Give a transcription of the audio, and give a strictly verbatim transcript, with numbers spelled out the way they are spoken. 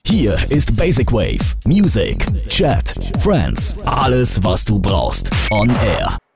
Hier ist Basic Wave. Music, Chat, Friends, alles was du brauchst. On Air.